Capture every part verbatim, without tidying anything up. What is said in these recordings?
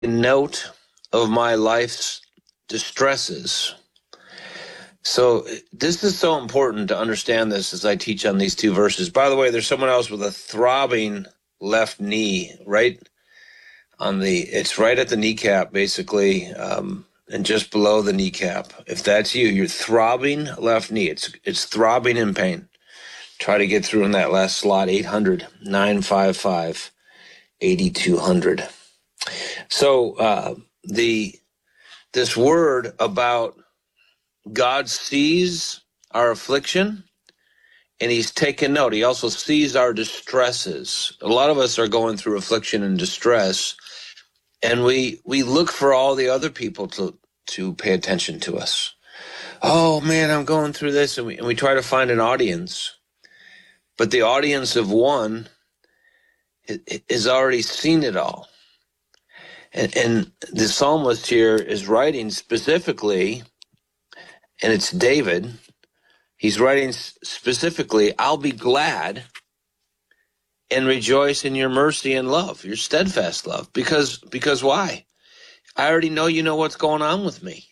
note of my life's distresses. So this is so important to understand this as I teach on these two verses. By the way, there's someone else with a throbbing left knee, right on the, it's right at the kneecap, basically, um, and just below the kneecap. If that's you, you're throbbing left knee. It's it's throbbing in pain. Try to get through in that last slot, eight hundred, nine five five, eight two zero zero. So uh, the this word about God sees our affliction, and he's taken note. He also sees our distresses. A lot of us are going through affliction and distress, and we we look for all the other people to, to pay attention to us. Oh, man, I'm going through this, and we, and we try to find an audience. But the audience of one has already seen it all. And, and the psalmist here is writing specifically, and it's David. He's writing specifically, I'll be glad and rejoice in your mercy and love, your steadfast love. Because, because why? I already know you know what's going on with me.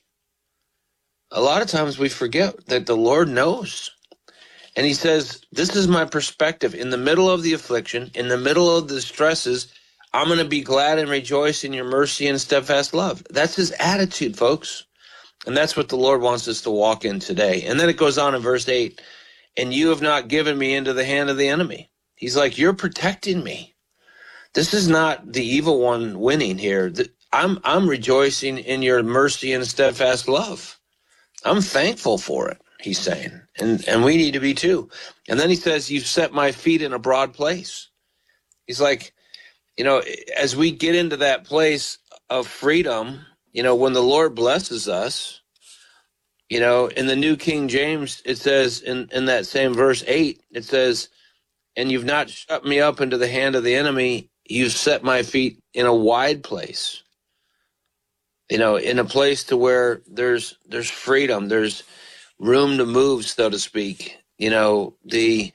A lot of times we forget that the Lord knows. And he says, this is my perspective. In the middle of the affliction, in the middle of the stresses, I'm going to be glad and rejoice in your mercy and steadfast love. That's his attitude, folks. And that's what the Lord wants us to walk in today. And then it goes on in verse eight, and you have not given me into the hand of the enemy. He's like, you're protecting me. This is not the evil one winning here. I'm, I'm rejoicing in your mercy and steadfast love. I'm thankful for it, he's saying. And, and we need to be too. And then he says, you've set my feet in a broad place. He's like, you know, as we get into that place of freedom, you know, when the Lord blesses us, you know, in the New King James, it says in, in that same verse eight, it says, and you've not shut me up into the hand of the enemy. You've set my feet in a wide place, you know, in a place to where there's, there's freedom. There's room to move, so to speak. You know, the,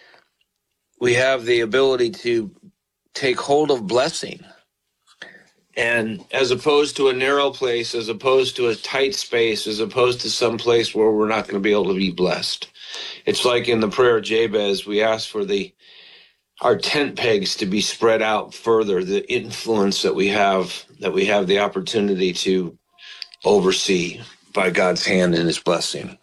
we have the ability to take hold of blessing. And as opposed to a narrow place, as opposed to a tight space, as opposed to some place where we're not going to be able to be blessed. It's like in the prayer of Jabez, we ask for the our tent pegs to be spread out further, the influence that we have, that we have the opportunity to oversee by God's hand and his blessing.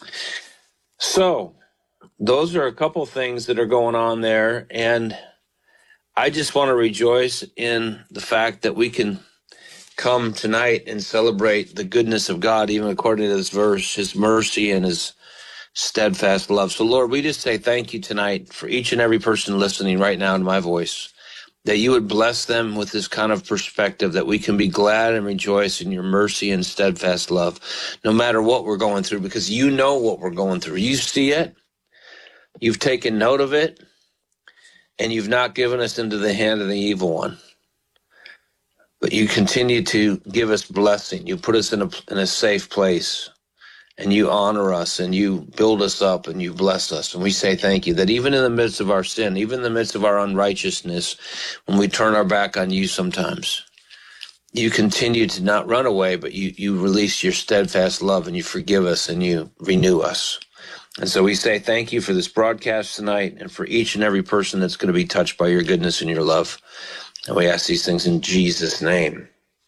So those are a couple things that are going on there, and I just want to rejoice in the fact that we can come tonight and celebrate the goodness of God, even according to this verse, his mercy and his steadfast love. So, Lord, we just say thank you tonight for each and every person listening right now to my voice, that you would bless them with this kind of perspective, that we can be glad and rejoice in your mercy and steadfast love, no matter what we're going through, because you know what we're going through. You see it. You've taken note of it. And you've not given us into the hand of the evil one. But you continue to give us blessing. You put us in a, in a safe place. And you honor us, and you build us up, and you bless us. And we say thank you, that even in the midst of our sin, even in the midst of our unrighteousness, when we turn our back on you sometimes, you continue to not run away, but you, you release your steadfast love, and you forgive us, and you renew us. And so we say thank you for this broadcast tonight, and for each and every person that's going to be touched by your goodness and your love. And we ask these things in Jesus' name.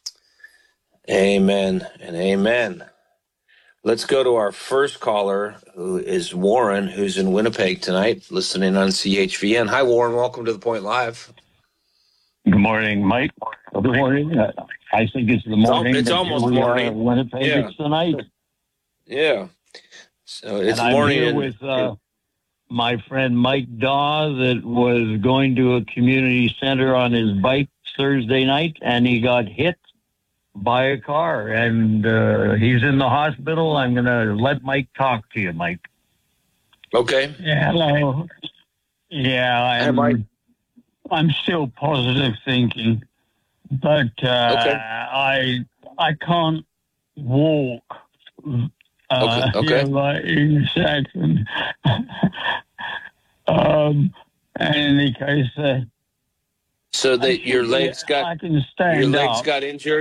Amen and amen. Let's go to our first caller, who is Warren, who's in Winnipeg tonight, listening on C H V N. Hi, Warren. Welcome to The Point Live. Good morning, Mike. Good morning. Uh, I think it's the morning. It's, al- it's almost morning. In Winnipeg, yeah. It's tonight. Yeah. So it's and morning. I'm here with uh, my friend Mike Daw, that was going to a community center on his bike Thursday night, and he got hit by a car, and uh, he's in the hospital. I'm going to let Mike talk to you, Mike. Okay. Yeah, hello. Yeah, I'm, Hi, Mike. I'm still positive thinking, but uh, okay. I I can't walk. Uh, okay. okay. You know, like you said. um, in any case, uh, So that your Actually, legs got I can stand your legs up. got injured.